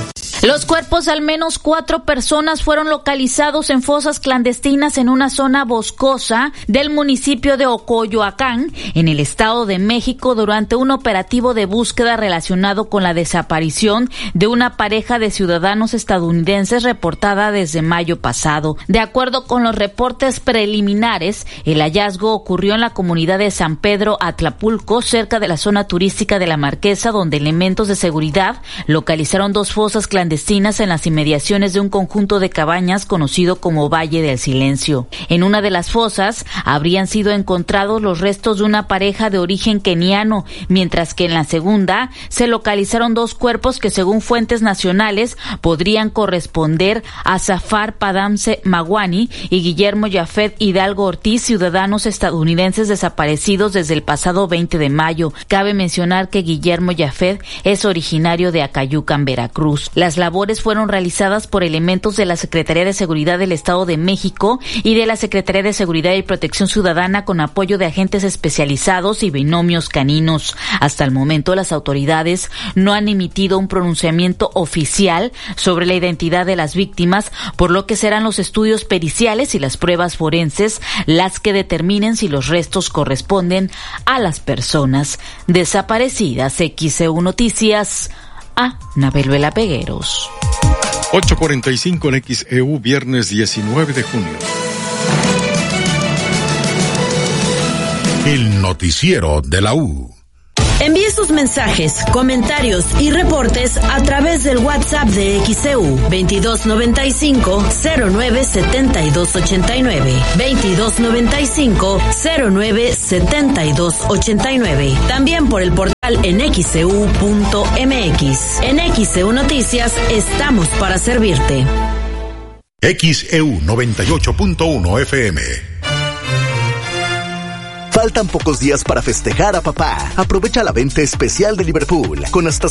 Los cuerpos de al menos 4 personas fueron localizados en fosas clandestinas en una zona boscosa del municipio de Ocoyoacán, en el Estado de México, durante un operativo de búsqueda relacionado con la desaparición de una pareja de ciudadanos estadounidenses reportada desde mayo pasado. De acuerdo con los reportes preliminares, el hallazgo ocurrió en la comunidad de San Pedro Atlapulco, cerca de la zona turística de La Marquesa, donde elementos de seguridad localizaron 2 fosas clandestinas en las inmediaciones de un conjunto de cabañas conocido como Valle del Silencio. En una de las fosas habrían sido encontrados los restos de una pareja de origen keniano, mientras que en la segunda se localizaron 2 cuerpos que, según fuentes nacionales, podrían corresponder a Zafar Padamse Magwani y Guillermo Yafet Hidalgo Ortiz, ciudadanos estadounidenses desaparecidos desde el pasado 20 de mayo. Cabe mencionar que Guillermo Yafet es originario de Acayucan, Veracruz. Las labores fueron realizadas por elementos de la Secretaría de Seguridad del Estado de México y de la Secretaría de Seguridad y Protección Ciudadana, con apoyo de agentes especializados y binomios caninos. Hasta el momento, las autoridades no han emitido un pronunciamiento oficial sobre la identidad de las víctimas, por lo que serán los estudios periciales y las pruebas forenses las que determinen si los restos corresponden a las personas desaparecidas. XEU Noticias, a Nabel Vela Pegueros. 8:45 en XEU, viernes 19 de junio. El noticiero de la U. Envíe sus mensajes, comentarios y reportes a través del WhatsApp de XEU 2295-097289. 2295-097289. También por el portal en XEU.mx. En XEU Noticias estamos para servirte. XEU 98.1 FM. Faltan pocos días para festejar a papá. Aprovecha la venta especial de Liverpool, con hasta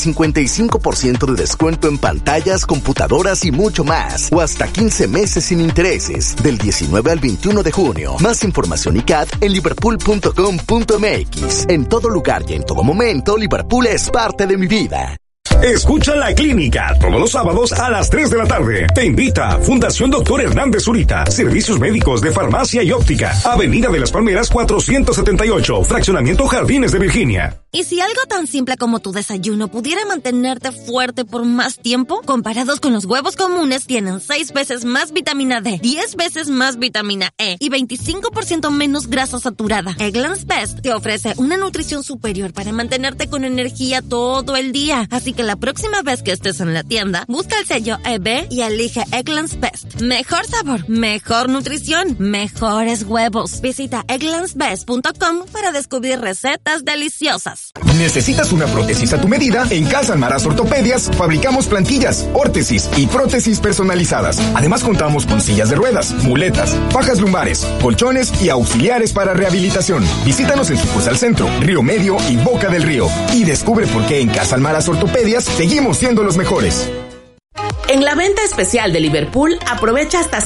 55% de descuento en pantallas, computadoras y mucho más. O hasta 15 meses sin intereses, del 19 al 21 de junio. Más información y CAT en liverpool.com.mx. En todo lugar y en todo momento, Liverpool es parte de mi vida. Escucha La Clínica todos los sábados a las 3 de la tarde. Te invita Fundación Dr. Hernández Zurita. Servicios médicos de farmacia y óptica. Avenida de las Palmeras 478. Fraccionamiento Jardines de Virginia. ¿Y si algo tan simple como tu desayuno pudiera mantenerte fuerte por más tiempo? Comparados con los huevos comunes, tienen 6 veces más vitamina D, 10 veces más vitamina E y 25% menos grasa saturada. Eggland's Best te ofrece una nutrición superior para mantenerte con energía todo el día. Así que la próxima vez que estés en la tienda, busca el sello EB y elige Eggland's Best. Mejor sabor, mejor nutrición, mejores huevos. Visita egglandsbest.com para descubrir recetas deliciosas. ¿Necesitas una prótesis a tu medida? En Casa Almaraz Ortopedias fabricamos plantillas, órtesis y prótesis personalizadas. Además contamos con sillas de ruedas, muletas, fajas lumbares, colchones y auxiliares para rehabilitación. Visítanos en sucursal Centro, Río Medio y Boca del Río y descubre por qué en Casa Almaraz Ortopedias seguimos siendo los mejores. En la venta especial de Liverpool, aprovecha hasta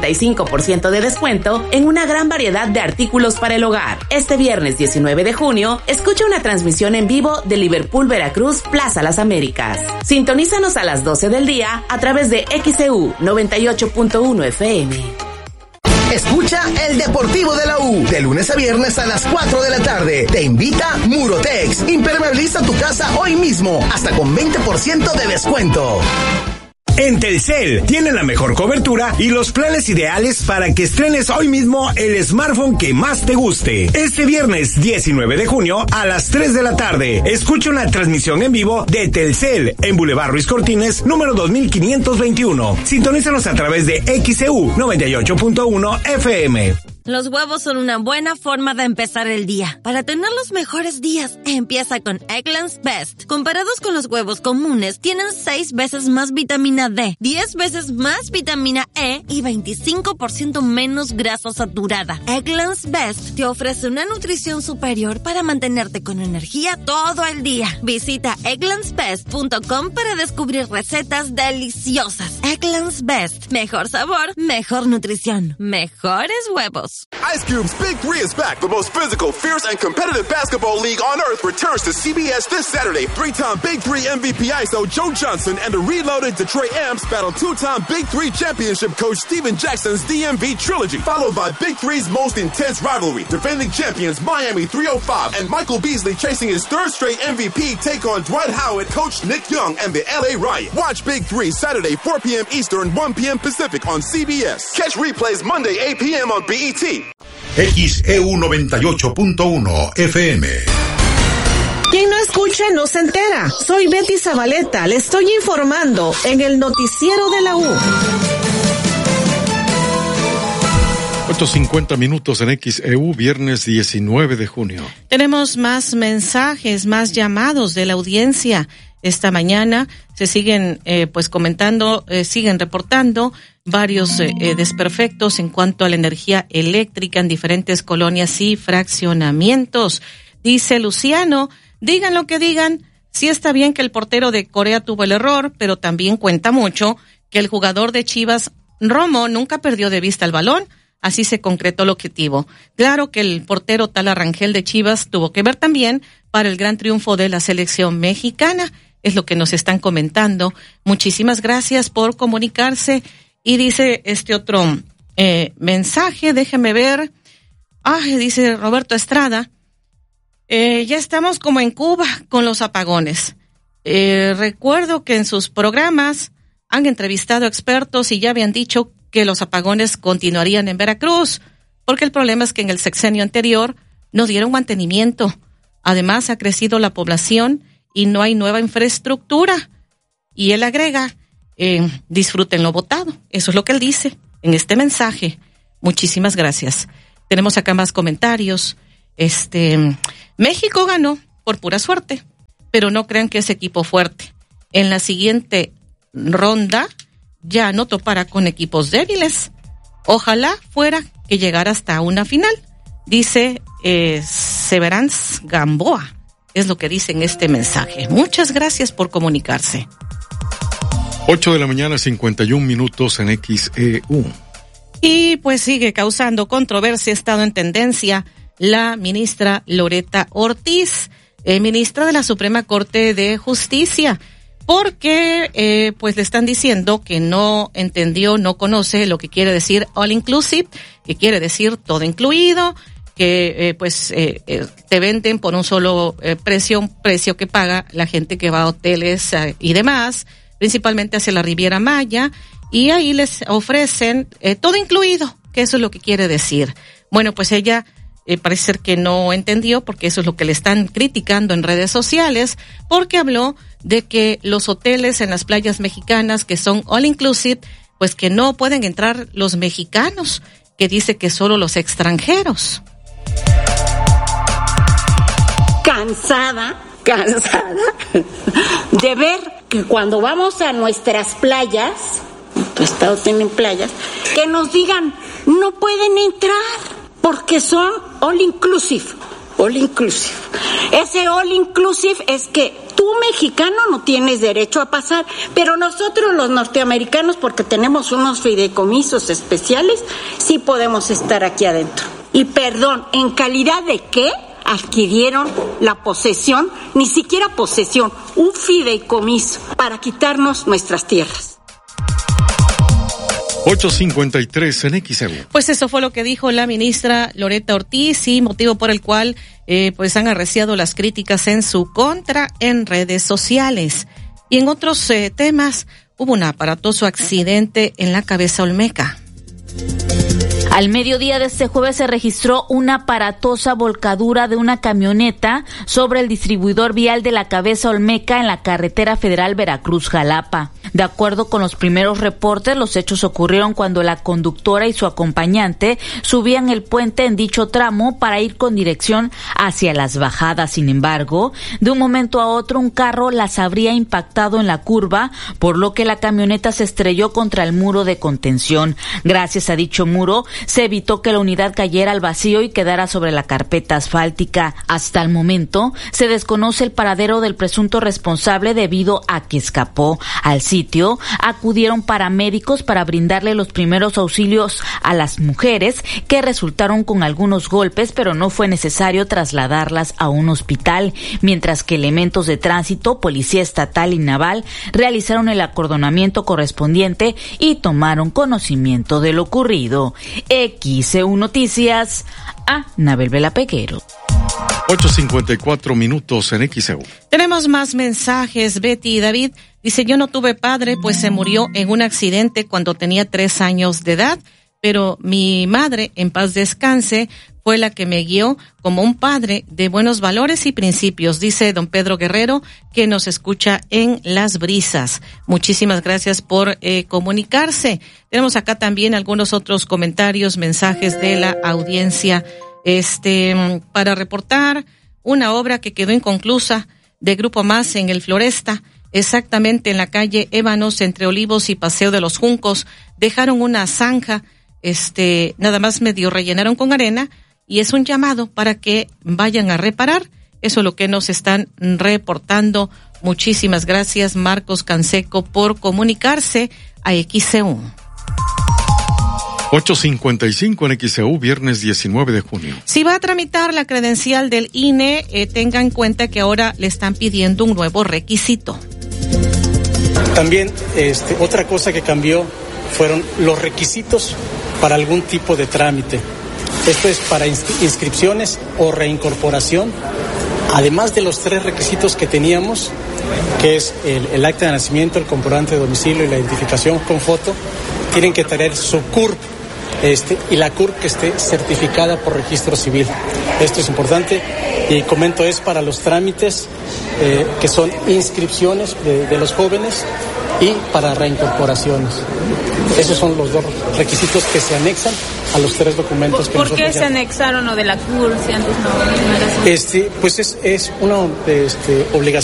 55% de descuento en una gran variedad de artículos para el hogar. Este viernes 19 de junio, escucha una transmisión en vivo de Liverpool Veracruz Plaza Las Américas. Sintonízanos a las 12 del día a través de XEU 98.1 FM. Escucha El Deportivo de la U, de lunes a viernes a las 4 de la tarde. Te invita Murotex. Impermeabiliza tu casa hoy mismo, hasta con 20% de descuento. En Telcel tienen la mejor cobertura y los planes ideales para que estrenes hoy mismo el smartphone que más te guste. Este viernes 19 de junio a las 3 de la tarde, escucha una transmisión en vivo de Telcel en Boulevard Ruiz Cortines, número 2521. Sintonízanos a través de XEU 98.1 FM. Los huevos son una buena forma de empezar el día. Para tener los mejores días, empieza con Eggland's Best. Comparados con los huevos comunes, tienen 6 veces más vitamina D, 10 veces más vitamina E y 25% menos grasa saturada. Eggland's Best te ofrece una nutrición superior para mantenerte con energía todo el día. Visita egglandsbest.com para descubrir recetas deliciosas. Eggland's Best. Mejor sabor, mejor nutrición, mejores huevos. Ice Cube's Big Three is back. The most physical, fierce, and competitive basketball league on earth returns to CBS this Saturday. Three-time Big Three MVP ISO Joe Johnson and the reloaded Detroit Amps battle two-time Big Three championship coach Steven Jackson's DMV trilogy, followed by Big Three's most intense rivalry. Defending champions Miami 305 and Michael Beasley chasing his third straight MVP take on Dwight Howard, coach Nick Young, and the LA Riot. Watch Big Three Saturday 4 p.m. Eastern, 1 p.m. Pacific on CBS. Catch replays Monday 8 p.m. on BET. XEU 98.1 FM. Quien no escucha no se entera. Soy Betty Zabaleta. Le estoy informando en el noticiero de la U. 8:50 minutos en XEU, viernes 19 de junio. Tenemos más mensajes, más llamados de la audiencia. Esta mañana se siguen comentando, siguen reportando varios desperfectos en cuanto a la energía eléctrica en diferentes colonias y fraccionamientos. Dice Luciano, digan lo que digan, sí está bien que el portero de Corea tuvo el error, pero también cuenta mucho que el jugador de Chivas, Romo, nunca perdió de vista el balón. Así se concretó el objetivo. Claro que el portero Tala Rangel de Chivas tuvo que ver también para el gran triunfo de la selección mexicana. Es lo que nos están comentando. Muchísimas gracias por comunicarse. Y dice este otro mensaje, déjeme ver. Dice Roberto Estrada, ya estamos como en Cuba con los apagones. Recuerdo que en sus programas han entrevistado expertos y ya habían dicho que los apagones continuarían en Veracruz, porque el problema es que en el sexenio anterior no dieron mantenimiento. Además, ha crecido la población y no hay nueva infraestructura. Y él agrega, disfruten lo votado. Eso es lo que él dice en este mensaje. Muchísimas gracias. Tenemos acá más comentarios. México ganó por pura suerte, pero no crean que es equipo fuerte. En la siguiente ronda ya no topará con equipos débiles. Ojalá fuera que llegara hasta una final, dice Severance Gamboa. Es lo que dice en este mensaje. Muchas gracias por comunicarse. 8:51 en XEU. Y pues sigue causando controversia, ha estado en tendencia la ministra Loretta Ortiz, ministra de la Suprema Corte de Justicia, porque pues le están diciendo que no entendió, no conoce lo que quiere decir all inclusive, que quiere decir todo incluido, que te venden por un solo precio, un precio que paga la gente que va a hoteles y demás, principalmente hacia la Riviera Maya, y ahí les ofrecen todo incluido, que eso es lo que quiere decir. Bueno, pues ella parece ser que no entendió, porque eso es lo que le están criticando en redes sociales, porque habló de que los hoteles en las playas mexicanas que son all inclusive, pues que no pueden entrar los mexicanos, que dice que solo los extranjeros. Cansada de ver que cuando vamos a nuestras playas, tu estado tiene playas, que nos digan no pueden entrar porque son all inclusive. All inclusive. Ese all inclusive es que tú mexicano no tienes derecho a pasar, pero nosotros los norteamericanos, porque tenemos unos fideicomisos especiales, sí podemos estar aquí adentro. Y perdón, ¿en calidad de qué adquirieron la posesión? Ni siquiera posesión, un fideicomiso para quitarnos nuestras tierras. 8:53 en XEU. Pues eso fue lo que dijo la ministra Loretta Ortiz, y motivo por el cual pues han arreciado las críticas en su contra en redes sociales. Y en otros temas, hubo un aparatoso accidente en la Cabeza Olmeca. Al mediodía de este jueves se registró una aparatosa volcadura de una camioneta sobre el distribuidor vial de la Cabeza Olmeca en la carretera federal Veracruz-Jalapa. De acuerdo con los primeros reportes, los hechos ocurrieron cuando la conductora y su acompañante subían el puente en dicho tramo para ir con dirección hacia las bajadas. Sin embargo, de un momento a otro un carro las habría impactado en la curva, por lo que la camioneta se estrelló contra el muro de contención. Gracias a dicho muro, se evitó que la unidad cayera al vacío y quedara sobre la carpeta asfáltica. Hasta el momento, se desconoce el paradero del presunto responsable debido a que escapó. Al sitio sitio, acudieron paramédicos para brindarle los primeros auxilios a las mujeres que resultaron con algunos golpes, pero no fue necesario trasladarlas a un hospital, mientras que elementos de tránsito, policía estatal y naval realizaron el acordonamiento correspondiente y tomaron conocimiento de lo ocurrido. XEU Noticias, Anabel Vela Peguero. 8:54 en XEU. Tenemos más mensajes. Betty y David dice: yo no tuve padre, pues se murió en un accidente cuando tenía 3 años de edad, pero mi madre, en paz descanse, fue la que me guió como un padre de buenos valores y principios, dice don Pedro Guerrero, que nos escucha en Las Brisas. Muchísimas gracias por comunicarse. Tenemos acá también algunos otros comentarios, mensajes de la audiencia. Para reportar una obra que quedó inconclusa de Grupo Más en el Floresta, exactamente en la calle Ébanos, entre Olivos y Paseo de los Juncos. Dejaron una zanja, nada más medio rellenaron con arena, y es un llamado para que vayan a reparar. Eso es lo que nos están reportando. Muchísimas gracias, Marcos Canseco, por comunicarse a XEU. 8:55 en XEU, viernes 19 de junio. Si va a tramitar la credencial del INE, tenga en cuenta que ahora le están pidiendo un nuevo requisito. También otra cosa que cambió fueron los requisitos para algún tipo de trámite. Esto es para inscripciones o reincorporación. Además de los 3 requisitos que teníamos, que es el acta de nacimiento, el comprobante de domicilio y la identificación con foto, tienen que tener su CURP y la CURP que esté certificada por registro civil. Esto es importante y comento, es para los trámites que son inscripciones de los jóvenes y para reincorporaciones. Esos son los 2 requisitos que se anexan a los 3 documentos que nosotros. ¿Por qué se anexaron lo de la CURP si antes no era así? Pues es una obligación